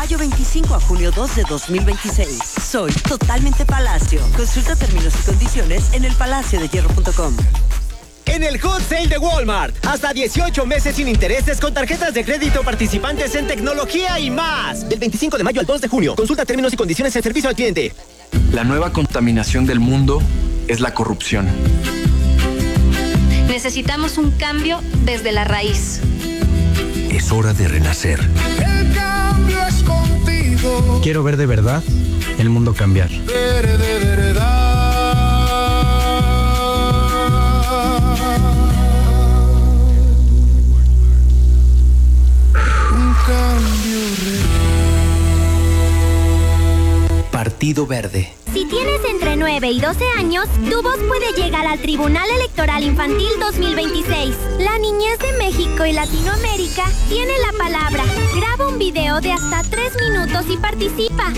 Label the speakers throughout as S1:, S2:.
S1: mayo 25 a junio 2 de 2026. Soy totalmente Palacio. Consulta términos y condiciones en elpalaciodehierro.com.
S2: En el Hot Sale de Walmart, hasta 18 meses sin intereses con tarjetas de crédito participantes en tecnología y más. Del 25 de mayo al 2 de junio. Consulta términos y condiciones en servicio al cliente.
S3: La nueva contaminación del mundo es la corrupción.
S4: Necesitamos un cambio desde la raíz.
S5: Es hora de renacer.
S6: El cambio es contigo.
S7: Quiero ver de verdad el mundo cambiar.
S5: Partido Verde.
S8: Si tienes entre 9 y 12 años, tu voz puede llegar al Tribunal Electoral Infantil 2026. La niñez de México y Latinoamérica tiene la palabra. Graba un video de hasta 3 minutos y participa.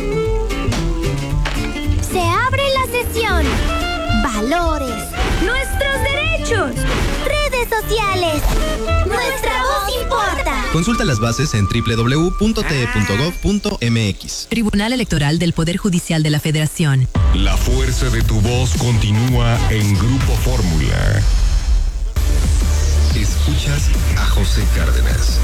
S8: Se abre la sesión. Valores. Nuestros derechos. Redes sociales. Nuestra voz importa.
S9: Consulta las bases en www.te.gov.mx.
S10: Tribunal Electoral del Poder Judicial de la Federación.
S11: La fuerza de tu voz continúa en Grupo Fórmula.
S5: Escuchas a José Cárdenas.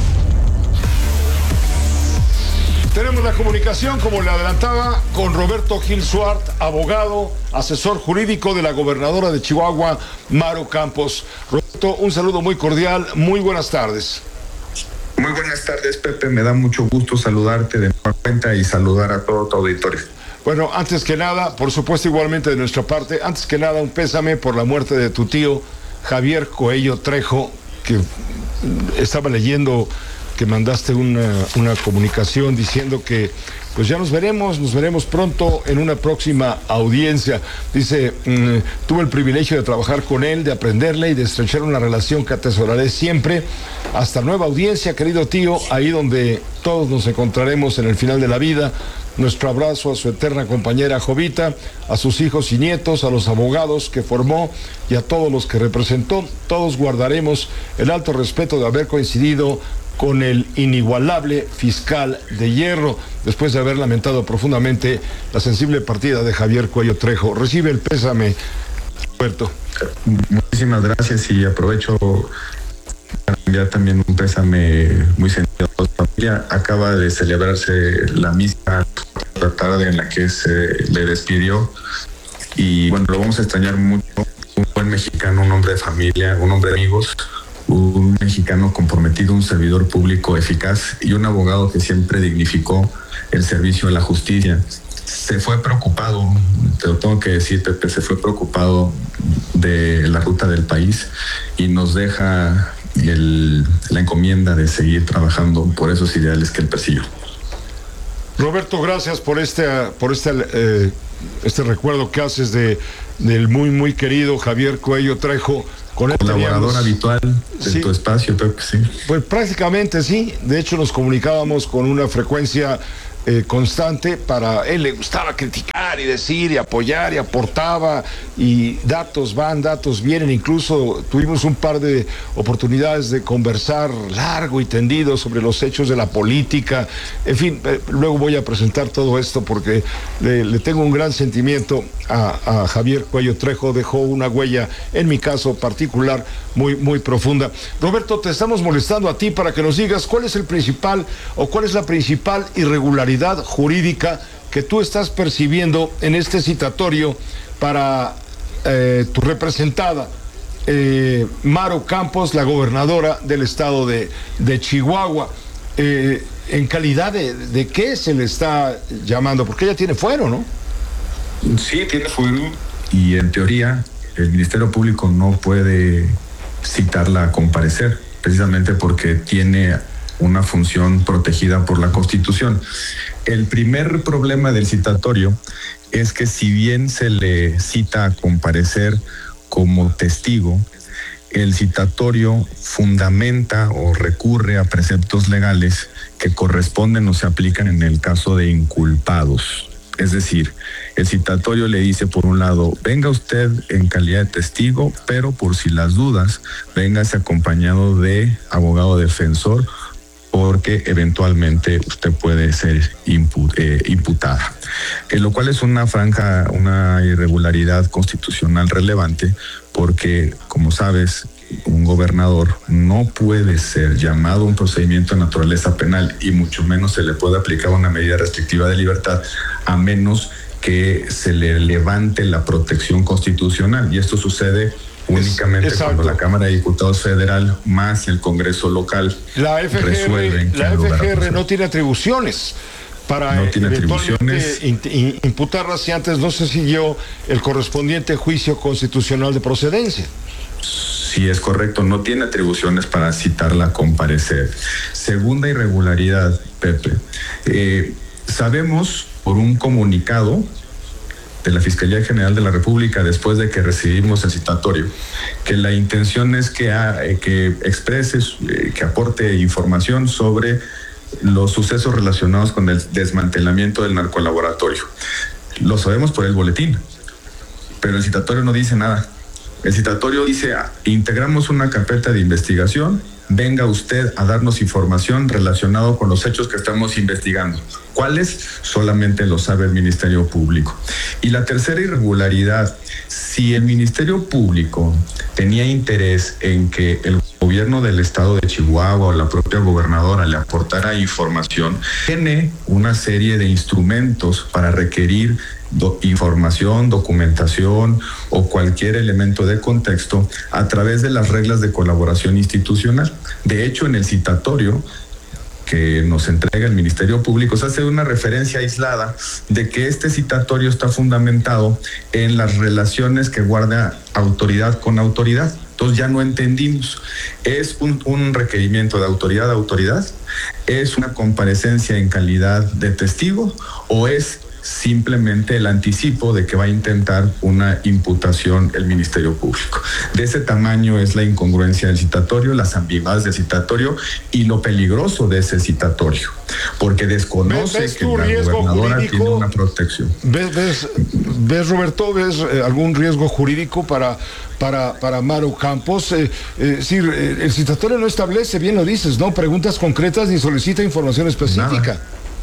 S12: Tenemos la comunicación, como le adelantaba, con Roberto Gil Suart, abogado, asesor jurídico de la gobernadora de Chihuahua, Maru Campos. Roberto, un saludo muy cordial, muy buenas tardes.
S13: Muy buenas tardes, Pepe, me da mucho gusto saludarte de nueva cuenta y saludar a todo tu auditorio.
S12: Bueno, antes que nada, por supuesto igualmente de nuestra parte, antes que nada un pésame por la muerte de tu tío, Javier Coello Trejo, que estaba leyendo que mandaste una comunicación diciendo que pues ya nos veremos pronto en una próxima audiencia. Dice, tuve el privilegio de trabajar con él, de aprenderle y de estrechar una relación que atesoraré siempre. Hasta nueva audiencia, querido tío, ahí donde todos nos encontraremos en el final de la vida. Nuestro abrazo a su eterna compañera Jovita, a sus hijos y nietos, a los abogados que formó y a todos los que representó. Todos guardaremos el alto respeto de haber coincidido con el inigualable fiscal de hierro, después de haber lamentado profundamente la sensible partida de Javier Coello Trejo. Recibe el pésame, Roberto.
S13: Muchísimas gracias y aprovecho para enviar también un pésame muy sentido a toda la familia. Acaba de celebrarse la misa la tarde en la que se le despidió y bueno, lo vamos a extrañar mucho. Un buen mexicano, un hombre de familia, un hombre de amigos, un mexicano comprometido, un servidor público eficaz y un abogado que siempre dignificó el servicio a la justicia. Se fue preocupado, te lo tengo que decir, Pepe, se fue preocupado de la ruta del país y nos deja la encomienda de seguir trabajando por esos ideales que él persiguió.
S12: Roberto, gracias por este recuerdo que haces del muy querido Javier Coello Trejo. Con él
S13: colaborador habitual de tu espacio, Pepe, sí.
S12: Pues prácticamente sí, de hecho nos comunicábamos con una frecuencia constante. Para él le gustaba criticar y decir y apoyar y aportaba y datos van, datos vienen. Incluso tuvimos un par de oportunidades de conversar largo y tendido sobre los hechos de la política. En fin, luego voy a presentar todo esto porque le tengo un gran sentimiento a Javier Coello Trejo. Dejó una huella, en mi caso particular, muy profunda. Roberto, te estamos molestando a ti para que nos digas cuál es la principal irregularidad jurídica que tú estás percibiendo en este citatorio para tu representada, Maru Campos, la gobernadora del estado de Chihuahua. ¿En calidad de qué se le está llamando? Porque ella tiene fuero, ¿no?
S13: Sí, tiene fuero y en teoría el Ministerio Público no puede citarla a comparecer, precisamente porque tiene una función protegida por la Constitución. El primer problema del citatorio es que si bien se le cita a comparecer como testigo, el citatorio fundamenta o recurre a preceptos legales que corresponden o se aplican en el caso de inculpados. Es decir, el citatorio le dice, por un lado, venga usted en calidad de testigo, pero por si las dudas, véngase acompañado de abogado defensor porque eventualmente usted puede ser imputada. Lo cual es una irregularidad constitucional relevante, porque, como sabes, un gobernador no puede ser llamado a un procedimiento de naturaleza penal y mucho menos se le puede aplicar una medida restrictiva de libertad a menos que se le levante la protección constitucional, y esto sucede únicamente cuando la Cámara de Diputados Federal más el Congreso local resuelven.
S12: La FGR no tiene atribuciones para eventualmente imputarlas si antes no se siguió el correspondiente juicio constitucional de procedencia.
S13: Sí, es correcto, no tiene atribuciones para citarla a comparecer. Segunda irregularidad, Pepe. Sabemos por un comunicado de la Fiscalía General de la República, después de que recibimos el citatorio, que la intención es que expreses, que aporte información sobre los sucesos relacionados con el desmantelamiento del narcolaboratorio. Lo sabemos por el boletín, pero el citatorio no dice nada. El citatorio dice: integramos una carpeta de investigación, venga usted a darnos información relacionada con los hechos que estamos investigando. ¿Cuáles? Solamente lo sabe el Ministerio Público. Y la tercera irregularidad: si el Ministerio Público tenía interés en que el gobierno del estado de Chihuahua o la propia gobernadora le aportara información, tiene una serie de instrumentos para requerir información, documentación o cualquier elemento de contexto a través de las reglas de colaboración institucional. De hecho, en el citatorio que nos entrega el Ministerio Público se hace una referencia aislada de que este citatorio está fundamentado en las relaciones que guarda autoridad con autoridad. Entonces ya no entendimos, ¿es un requerimiento de autoridad a autoridad? ¿Es una comparecencia en calidad de testigo? ¿O es simplemente el anticipo de que va a intentar una imputación el Ministerio Público? De ese tamaño es la incongruencia del citatorio, las ambigüedades del citatorio y lo peligroso de ese citatorio, porque desconoce que la gobernadora tiene una protección.
S12: ¿Ves, Roberto, algún riesgo jurídico para Maru Campos? El citatorio no establece, bien lo dices, ¿no?, preguntas concretas ni solicita información específica.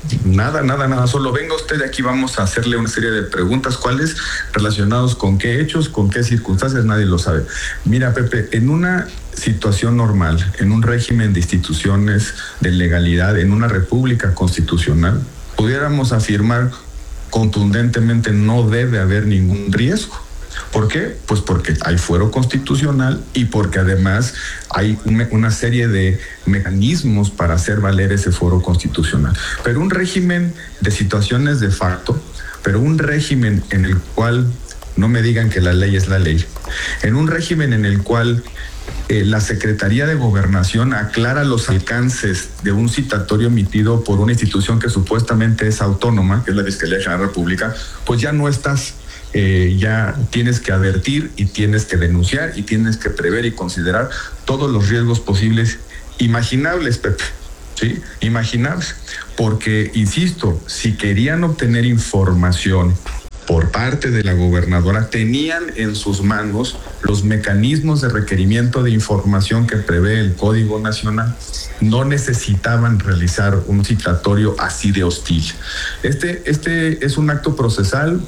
S13: Nada, solo venga usted aquí, vamos a hacerle una serie de preguntas, ¿cuáles? Relacionados con qué hechos, con qué circunstancias, nadie lo sabe. Mira, Pepe, en una situación normal, en un régimen de instituciones de legalidad, en una república constitucional, pudiéramos afirmar contundentemente no debe haber ningún riesgo. ¿Por qué? Pues porque hay fuero constitucional y porque además hay una serie de mecanismos para hacer valer ese fuero constitucional. Pero un régimen de situaciones de facto, pero un régimen en el cual, no me digan que la ley es la ley, en un régimen en el cual la Secretaría de Gobernación aclara los alcances de un citatorio emitido por una institución que supuestamente es autónoma, que es la Fiscalía General de la República, pues ya no estás... ya tienes que advertir y tienes que denunciar y tienes que prever y considerar todos los riesgos posibles, imaginables, Pepe, ¿sí? Imaginables, porque, insisto, si querían obtener información por parte de la gobernadora, tenían en sus manos los mecanismos de requerimiento de información que prevé el Código Nacional. No necesitaban realizar un citatorio así de hostil. Este es un acto procesal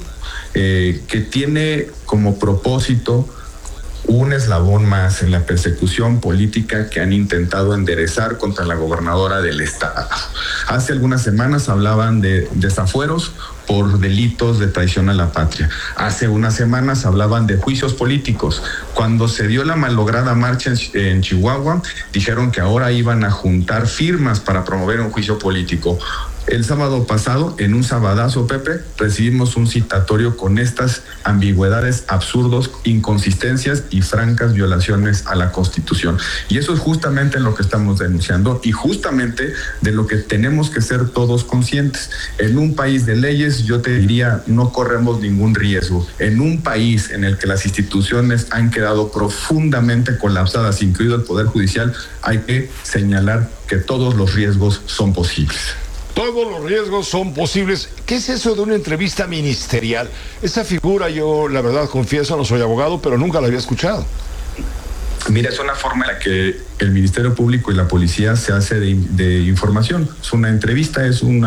S13: que tiene como propósito un eslabón más en la persecución política que han intentado enderezar contra la gobernadora del estado. Hace algunas semanas hablaban de desafueros por delitos de traición a la patria. Hace unas semanas hablaban de juicios políticos. Cuando se dio la malograda marcha en Chihuahua, dijeron que ahora iban a juntar firmas para promover un juicio político. El sábado pasado, en un sabadazo, Pepe, recibimos un citatorio con estas ambigüedades, absurdos, inconsistencias y francas violaciones a la Constitución. Y eso es justamente lo que estamos denunciando y justamente de lo que tenemos que ser todos conscientes. En un país de leyes, yo te diría, no corremos ningún riesgo. En un país en el que las instituciones han quedado profundamente colapsadas, incluido el Poder Judicial, hay que señalar que todos los riesgos son posibles.
S12: Todos los riesgos son posibles. ¿Qué es eso de una entrevista ministerial? Esa figura, yo la verdad confieso, no soy abogado, pero nunca la había escuchado.
S13: Mira, es una forma en la que el Ministerio Público y la policía se hace de información. Es una entrevista,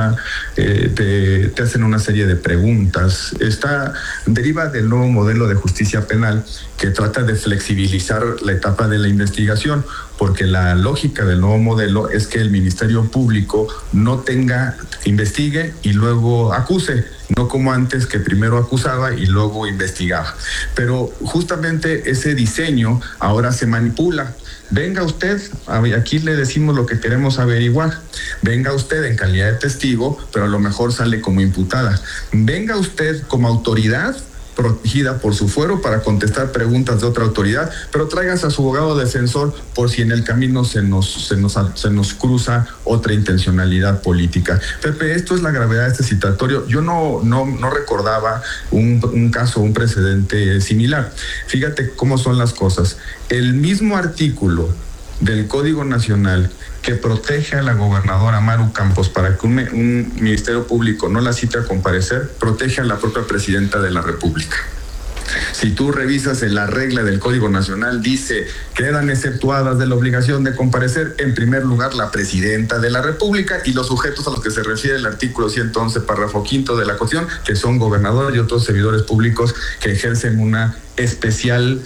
S13: te hacen una serie de preguntas. Deriva del nuevo modelo de justicia penal que trata de flexibilizar la etapa de la investigación, porque la lógica del nuevo modelo es que el Ministerio Público investigue y luego acuse, no como antes, que primero acusaba y luego investigaba. Pero justamente ese diseño ahora se manipula. Venga usted, aquí le decimos lo que queremos averiguar. Venga usted en calidad de testigo, pero a lo mejor sale como imputada. Venga usted como autoridad protegida por su fuero para contestar preguntas de otra autoridad, pero tráigase a su abogado defensor por si en el camino se nos cruza otra intencionalidad política. Pepe, esto es la gravedad de este citatorio. Yo no recordaba un caso, un precedente similar. Fíjate cómo son las cosas. El mismo artículo del Código Nacional que protege a la gobernadora Maru Campos para que un Ministerio Público no la cite a comparecer, protege a la propia Presidenta de la República. Si tú revisas en la regla del Código Nacional, dice quedan exceptuadas de la obligación de comparecer, en primer lugar, la Presidenta de la República y los sujetos a los que se refiere el artículo 111, párrafo quinto de la Constitución, que son gobernadores y otros servidores públicos que ejercen una especial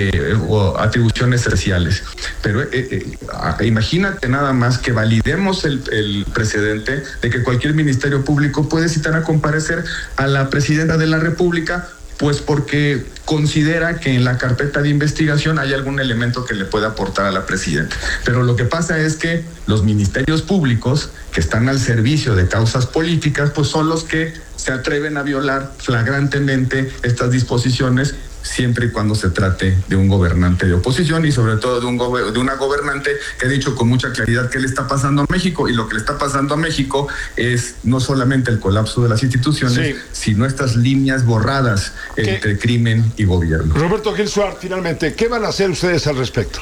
S13: o atribuciones especiales. Pero imagínate nada más que validemos el precedente de que cualquier Ministerio Público puede citar a comparecer a la Presidenta de la República, pues porque considera que en la carpeta de investigación hay algún elemento que le pueda aportar a la presidenta. Pero lo que pasa es que los ministerios públicos que están al servicio de causas políticas, pues son los que se atreven a violar flagrantemente estas disposiciones, siempre y cuando se trate de un gobernante de oposición y sobre todo de una gobernante que ha dicho con mucha claridad qué le está pasando a México, y lo que le está pasando a México es no solamente el colapso de las instituciones, sino estas líneas borradas entre crimen y gobierno.
S12: Roberto Gil Suárez, finalmente, ¿qué van a hacer ustedes al respecto?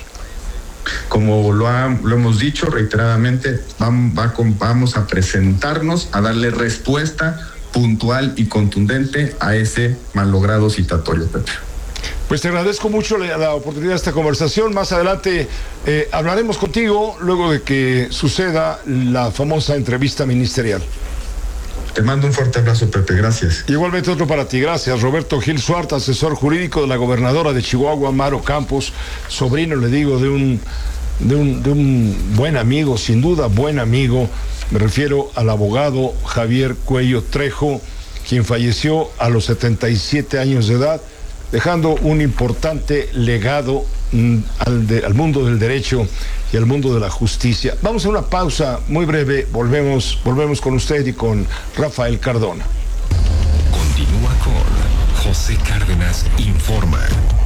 S13: Como lo hemos dicho reiteradamente, vamos a presentarnos a darle respuesta puntual y contundente a ese malogrado citatorio, Pepe.
S12: Pues te agradezco mucho la oportunidad de esta conversación. Más adelante hablaremos contigo luego de que suceda la famosa entrevista ministerial.
S13: Te mando un fuerte abrazo, Pepe. Gracias.
S12: Igualmente otro para ti. Gracias. Roberto Gil Suárez, asesor jurídico de la gobernadora de Chihuahua, Maru Campos, sobrino, le digo, de un buen amigo, sin duda buen amigo. Me refiero al abogado Javier Cuello Trejo, quien falleció a los 77 años de edad, dejando un importante legado al mundo del derecho y al mundo de la justicia. Vamos a una pausa muy breve, volvemos con usted y con Rafael Cardona.
S11: Continúa con José Cárdenas Informa.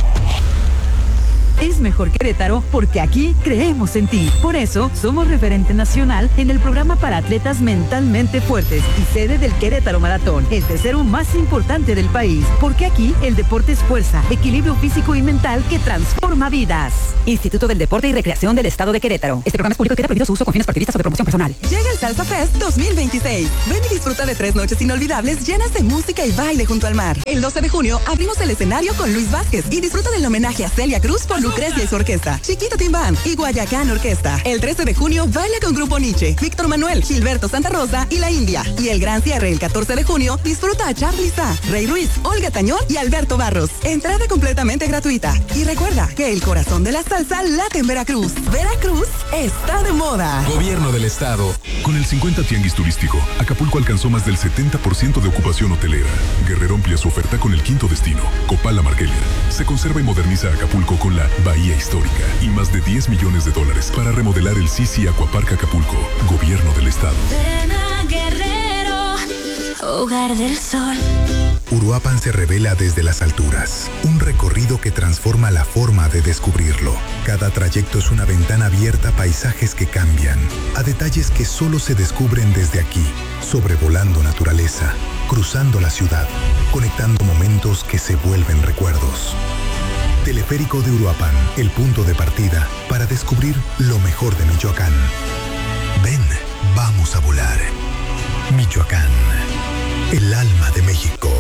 S9: Es mejor Querétaro porque aquí creemos en ti. Por eso somos referente nacional en el programa para atletas mentalmente fuertes y sede del Querétaro Maratón, el tercero más importante del país. Porque aquí el deporte es fuerza, equilibrio físico y mental que transforma vidas. Instituto del Deporte y Recreación del Estado de Querétaro. Este programa es público y queda prohibido su uso con fines partidistas o de promoción personal.
S14: Llega el Salsa Fest 2026. Ven y disfruta de 3 noches inolvidables llenas de música y baile junto al mar. El 12 de junio abrimos el escenario con Luis Vázquez y disfruta del homenaje a Celia Cruz por Lucrecia y su orquesta, Chiquito Timbán y Guayacán Orquesta. El 13 de junio baila con Grupo Nietzsche, Víctor Manuel, Gilberto Santa Rosa y La India. Y el gran cierre el 14 de junio disfruta a Charly Sá, Rey Ruiz, Olga Tañón y Alberto Barros. Entrada completamente gratuita. Y recuerda que el corazón de la salsa late en Veracruz. Veracruz está de moda.
S11: Gobierno del Estado. Con el 50 Tianguis Turístico, Acapulco alcanzó más del 70% de ocupación hotelera. Guerrero amplía su oferta con el quinto destino, Copala Markelia. Se conserva y moderniza Acapulco con la Bahía Histórica y más de $10 millones para remodelar el Sisi Aquapark Acapulco. Gobierno del Estado.
S15: Ven a Guerrero, hogar del sol.
S16: Uruapan se revela desde las alturas, un recorrido que transforma la forma de descubrirlo. Cada trayecto es una ventana abierta a paisajes que cambian, a detalles que solo se descubren desde aquí, sobrevolando naturaleza, cruzando la ciudad, conectando momentos que se vuelven recuerdos. Teleférico de Uruapan, el punto de partida para descubrir lo mejor de Michoacán. Ven, vamos a volar. Michoacán, el alma de México.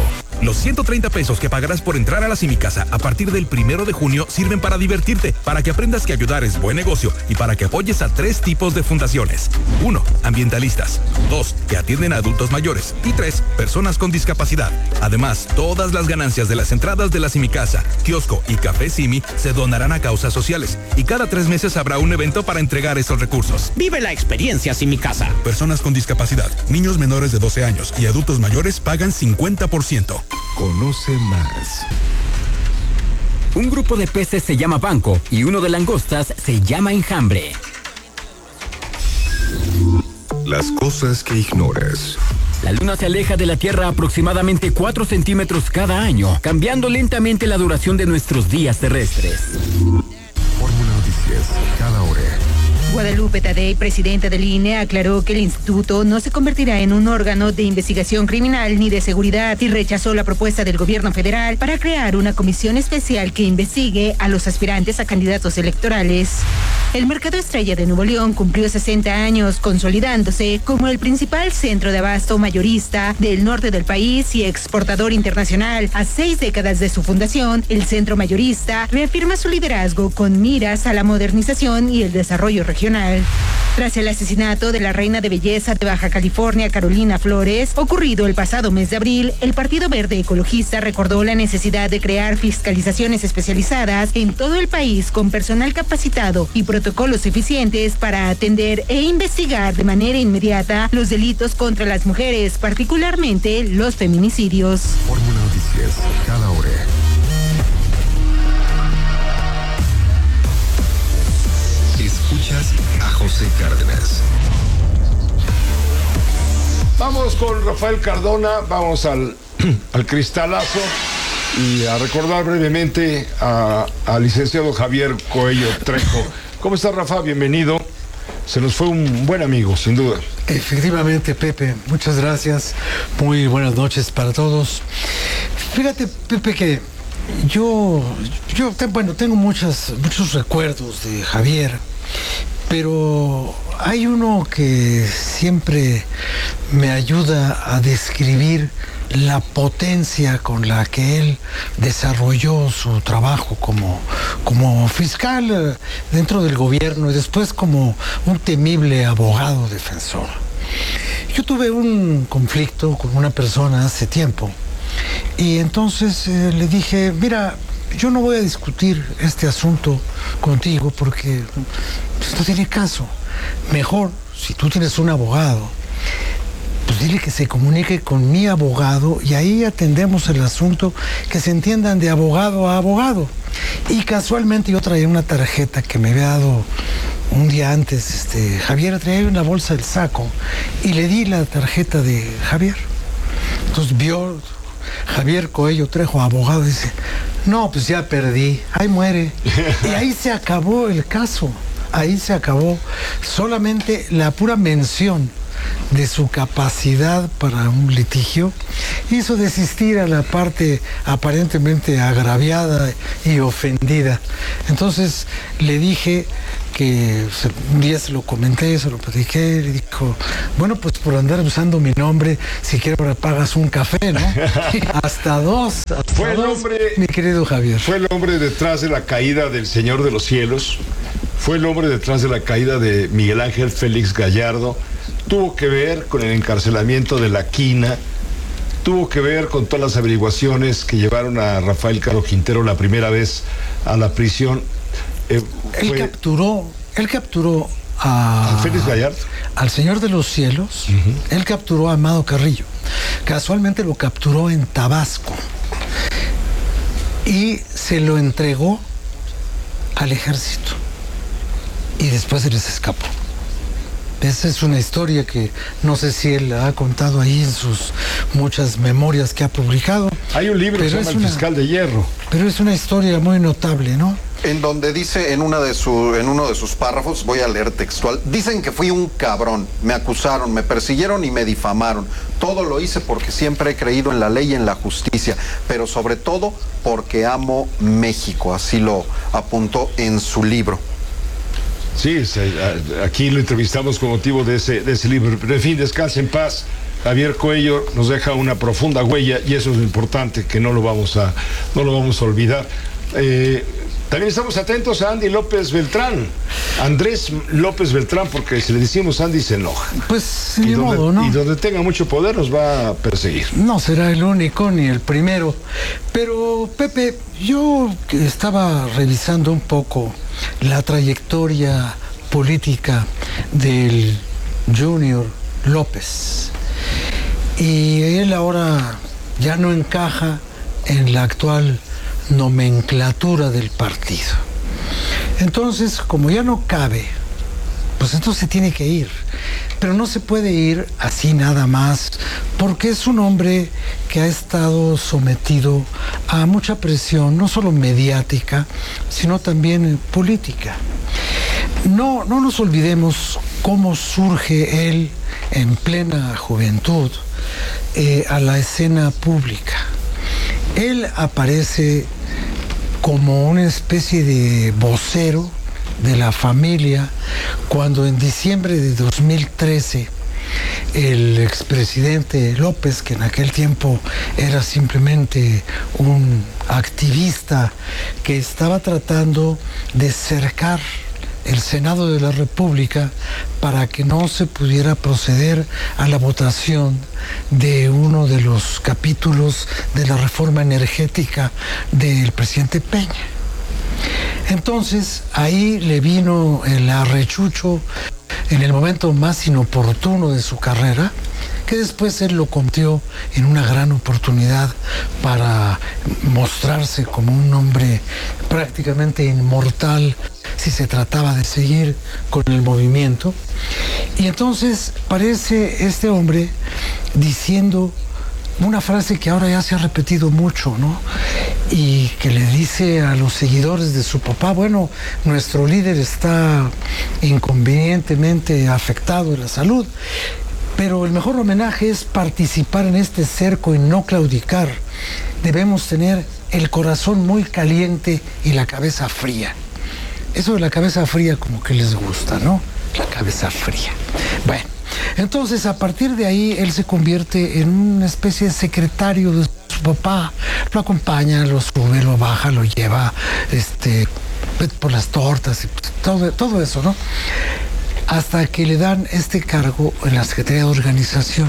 S17: Los 130 pesos que pagarás por entrar a la Simicasa a partir del 1 de junio sirven para divertirte, para que aprendas que ayudar es buen negocio y para que apoyes a 3 tipos de fundaciones. 1. Ambientalistas. 2. Que atienden a adultos mayores. Y 3. Personas con discapacidad. Además, todas las ganancias de las entradas de la Simicasa, kiosco y café Simi se donarán a causas sociales. Y cada 3 meses habrá un evento para entregar esos recursos.
S18: Vive la experiencia Simicasa.
S17: Personas con discapacidad, niños menores de 12 años y adultos mayores pagan 50%.
S5: Conoce más.
S18: Un grupo de peces se llama banco y uno de langostas se llama enjambre.
S5: Las cosas que ignoras.
S18: La Luna se aleja de la Tierra aproximadamente 4 centímetros cada año, cambiando lentamente la duración de nuestros días terrestres.
S5: Fórmula Noticias, cada hora.
S19: Guadalupe Tadei, presidenta del INE, aclaró que el instituto no se convertirá en un órgano de investigación criminal ni de seguridad y rechazó la propuesta del gobierno federal para crear una comisión especial que investigue a los aspirantes a candidatos electorales. El Mercado Estrella de Nuevo León cumplió 60 años, consolidándose como el principal centro de abasto mayorista del norte del país y exportador internacional. A 6 décadas de su fundación, el centro mayorista reafirma su liderazgo con miras a la modernización y el desarrollo regional. Tras el asesinato de la reina de belleza de Baja California, Carolina Flores, ocurrido el pasado mes de abril, el Partido Verde Ecologista recordó la necesidad de crear fiscalizaciones especializadas en todo el país con personal capacitado y protocolos eficientes para atender e investigar de manera inmediata los delitos contra las mujeres, particularmente los feminicidios.
S5: Fórmula Noticias, cada hora. Escuchas a José Cárdenas.
S12: Vamos con Rafael Cardona, vamos al cristalazo y a recordar brevemente al licenciado Javier Coello Trejo. ¿Cómo está, Rafa? Bienvenido. Se nos fue un buen amigo, sin duda.
S20: Efectivamente, Pepe, muchas gracias. Muy buenas noches para todos. Fíjate, Pepe, que yo tengo muchos recuerdos de Javier, pero hay uno que siempre me ayuda a describir la potencia con la que él desarrolló su trabajo como fiscal dentro del gobierno y después como un temible abogado defensor. Yo tuve un conflicto con una persona hace tiempo y entonces le dije, mira, yo no voy a discutir este asunto contigo porque pues, no tiene caso. Mejor, si tú tienes un abogado, pues dile que se comunique con mi abogado y ahí atendemos el asunto, que se entiendan de abogado a abogado. Y casualmente yo traía una tarjeta que me había dado un día antes, Javier traía una bolsa del saco y le di la tarjeta de Javier. Entonces vio Javier Coello Trejo, abogado, y dice, no, pues ya perdí, ahí muere. Y ahí se acabó el caso, ahí se acabó. Solamente la pura mención de su capacidad para un litigio hizo desistir a la parte aparentemente agraviada y ofendida. Entonces le dije que un día se lo comenté, se lo platiqué, le dijo, bueno, pues por andar usando mi nombre, si quieres ahora pagas un café, ¿no? Hasta dos, mi querido Javier.
S12: Fue el hombre detrás de la caída del Señor de los Cielos, fue el hombre detrás de la caída de Miguel Ángel Félix Gallardo, tuvo que ver con el encarcelamiento de La Quina, tuvo que ver con todas las averiguaciones que llevaron a Rafael Caro Quintero la primera vez a la prisión.
S20: Él capturó a
S12: Félix Gallardo,
S20: al Señor de los Cielos. Él capturó a Amado Carrillo. Casualmente lo capturó en Tabasco y se lo entregó al ejército y después se les escapó. Esa es una historia que no sé si él ha contado ahí en sus muchas memorias que ha publicado.
S12: Hay un libro que se llama El Fiscal de Hierro.
S20: Pero es una historia muy notable, ¿no?
S21: En donde dice en uno de sus párrafos, voy a leer textual, dicen que fui un cabrón, me acusaron, me persiguieron y me difamaron. Todo lo hice porque siempre he creído en la ley y en la justicia, pero sobre todo porque amo México, así lo apuntó en su libro.
S12: Sí, aquí lo entrevistamos con motivo de ese libro. Pero en fin, descanse en paz, Javier Coello nos deja una profunda huella y eso es lo importante, que no lo vamos a olvidar. También estamos atentos a Andy López Beltrán, Andrés López Beltrán, porque si le decimos Andy se enoja.
S20: Pues ni modo, ¿no?
S12: Y donde tenga mucho poder nos va a perseguir.
S20: No será el único ni el primero. Pero, Pepe, yo estaba revisando un poco la trayectoria política del Junior López. Y él ahora ya no encaja en la actual nomenclatura del partido. Entonces, como ya no cabe, pues entonces se tiene que ir. Pero no se puede ir así nada más, porque es un hombre que ha estado sometido a mucha presión, no solo mediática, sino también política. No nos olvidemos cómo surge él en plena juventud a la escena pública. Él aparece como una especie de vocero de la familia cuando en diciembre de 2013 el expresidente López, que en aquel tiempo era simplemente un activista que estaba tratando de cercar el Senado de la República para que no se pudiera proceder a la votación de uno de los capítulos de la reforma energética del presidente Peña. Entonces ahí le vino el arrechucho en el momento más inoportuno de su carrera, que después él lo convirtió en una gran oportunidad para mostrarse como un hombre prácticamente inmortal si se trataba de seguir con el movimiento. Y entonces aparece este hombre diciendo una frase que ahora ya se ha repetido mucho, ¿no? Y que le dice a los seguidores de su papá, bueno, nuestro líder está inconvenientemente afectado de la salud, pero el mejor homenaje es participar en este cerco y no claudicar. Debemos tener el corazón muy caliente y la cabeza fría. Eso de la cabeza fría como que les gusta, ¿no? La cabeza fría. Bueno, entonces a partir de ahí él se convierte en una especie de secretario de su papá. Lo acompaña, lo sube, lo baja, lo lleva por las tortas y todo eso, ¿no? Hasta que le dan este cargo en la Secretaría de Organización.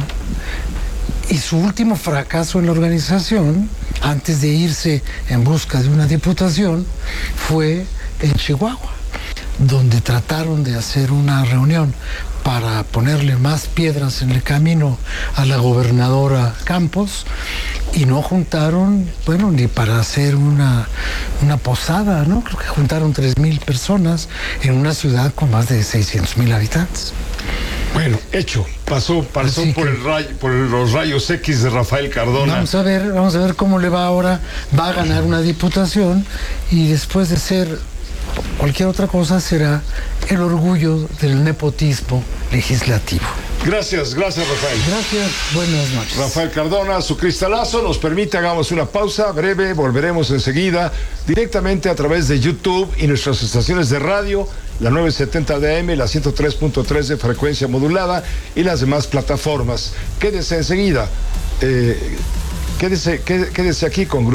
S20: Y su último fracaso en la organización, antes de irse en busca de una diputación, fue en Chihuahua, donde trataron de hacer una reunión para ponerle más piedras en el camino a la gobernadora Campos y no juntaron, bueno, ni para hacer una posada, ¿no? Creo que juntaron 3,000 personas en una ciudad con más de 600,000 habitantes.
S12: Bueno, hecho, pasó por los rayos X de Rafael Cardona.
S20: Vamos a ver cómo le va ahora. Va a ganar una diputación y después de ser cualquier otra cosa será el orgullo del nepotismo legislativo.
S12: Gracias, Rafael.
S20: Gracias, buenas noches.
S12: Rafael Cardona, su cristalazo nos permite, hagamos una pausa breve, volveremos enseguida directamente a través de YouTube y nuestras estaciones de radio, la 970 de AM, la 103.3 de frecuencia modulada y las demás plataformas. Quédese enseguida, quédese aquí con